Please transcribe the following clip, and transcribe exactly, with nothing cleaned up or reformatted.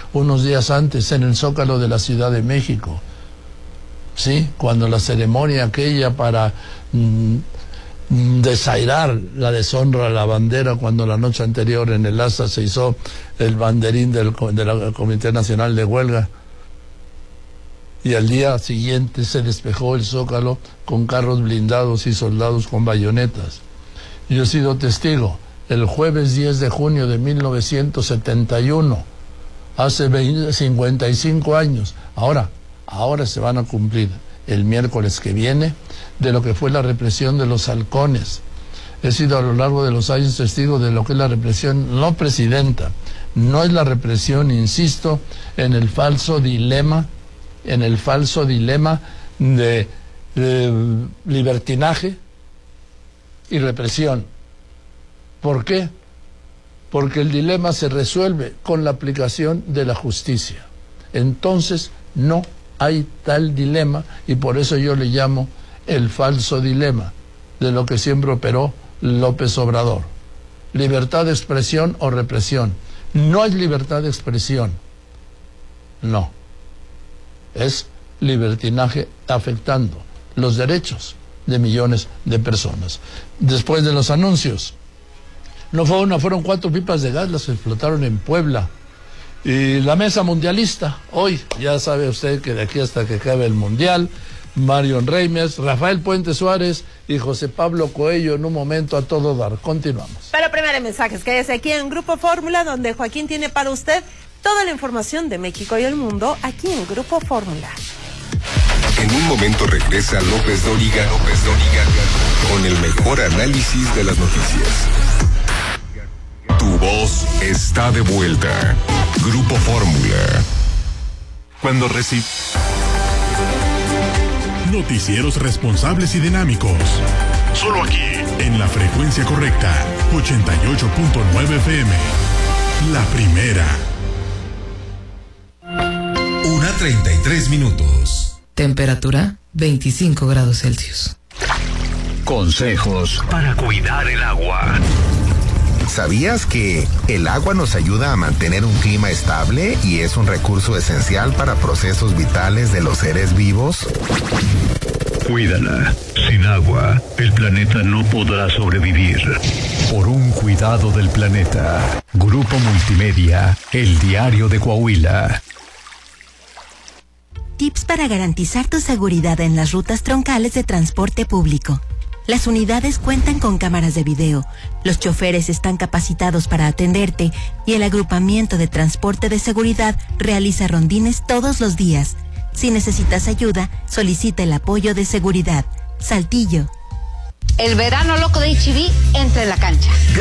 unos días antes en el Zócalo de la Ciudad de México. Sí, cuando la ceremonia aquella para mm, desairar la deshonra a la bandera, cuando la noche anterior en el Asta se hizo el banderín del, del Comité Nacional de Huelga, y al día siguiente se despejó el Zócalo con carros blindados y soldados con bayonetas. Yo he sido testigo el jueves diez de junio de mil novecientos setenta y uno, hace veinte, cincuenta y cinco años, ahora, ahora se van a cumplir el miércoles que viene, de lo que fue la represión de los halcones. He sido a lo largo de los años testigo de lo que es la represión, no presidenta, no es la represión, insisto, en el falso dilema, en el falso dilema de, de libertinaje y represión. ¿Por qué? Porque el dilema se resuelve con la aplicación de la justicia. Entonces no hay tal dilema, y por eso yo le llamo el falso dilema de lo que siempre operó López Obrador. Libertad de expresión o represión. No hay libertad de expresión. No. Es libertinaje afectando los derechos de millones de personas. Después de los anuncios, no fue una, fueron cuatro pipas de gas las que explotaron en Puebla. Y la mesa mundialista, hoy, ya sabe usted que de aquí hasta que acabe el Mundial, Marion Reimers, Rafael Puente Suárez y José Pablo Coello en un momento a todo dar. Continuamos. Pero primero en mensajes, quédese aquí en Grupo Fórmula, donde Joaquín tiene para usted toda la información de México y el mundo, aquí en Grupo Fórmula. En un momento regresa López Dóriga, López Dóriga, con el mejor análisis de las noticias. Tu voz está de vuelta. Grupo Fórmula. Cuando recibe noticieros responsables y dinámicos. Solo aquí, en la frecuencia correcta, ochenta y ocho punto nueve F M. La primera. Una treinta y tres minutos. Temperatura veinticinco grados Celsius. Consejos para cuidar el agua. ¿Sabías que el agua nos ayuda a mantener un clima estable y es un recurso esencial para procesos vitales de los seres vivos? Cuídala. Sin agua, el planeta no podrá sobrevivir. Por un cuidado del planeta. Grupo Multimedia, El Diario de Coahuila. Tips para garantizar tu seguridad en las rutas troncales de transporte público. Las unidades cuentan con cámaras de video, los choferes están capacitados para atenderte y el agrupamiento de transporte de seguridad realiza rondines todos los días. Si necesitas ayuda, solicita el apoyo de seguridad. Saltillo. El verano loco de H E B entra en la cancha.